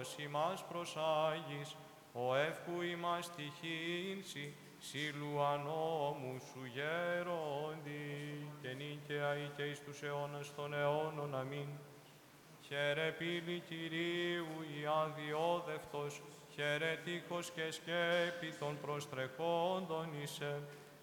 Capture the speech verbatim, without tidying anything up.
Χριστός ημάς προσάγεις, ο εύκου ημάς τυχήνσι, σύλλουα νόμου σου γέροντι, και νίκαια ή και εις τους αιώνας των αιώνων. Αμήν. Χαίρε πύλη Κυρίου η αδιόδευτος, χαίρε τείχος και σκέπη των προστρεχόντων εισέ,